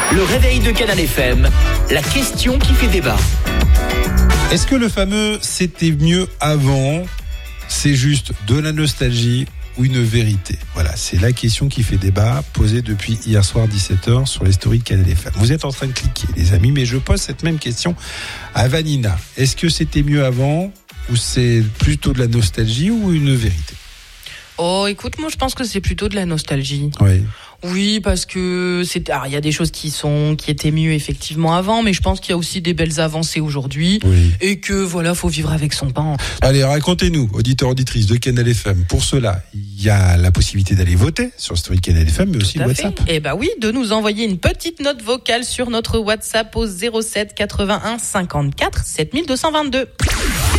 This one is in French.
Le réveil de Canal FM, la question qui fait débat. Est-ce que le fameux « c'était mieux avant », c'est juste de la nostalgie ou une vérité? Voilà, c'est la question qui fait débat, posée depuis hier soir 17h sur les stories de Canal FM. Vous êtes en train de cliquer, les amis, mais je pose cette même question à Vanina. Est-ce que c'était mieux avant ou c'est plutôt de la nostalgie ou une vérité? Oh, écoute, moi je pense que c'est plutôt de la nostalgie. Oui. Oui, parce que il y a des choses qui étaient mieux effectivement avant, mais je pense qu'il y a aussi des belles avancées aujourd'hui. Oui. Et que voilà, faut vivre avec son pain. Allez, racontez-nous, auditeurs, auditrices de Canal FM. Pour cela, il y a la possibilité d'aller voter sur le story Canal FM, mais aussi le WhatsApp. Eh ben oui, de nous envoyer une petite note vocale sur notre WhatsApp au 07 81 54 7222.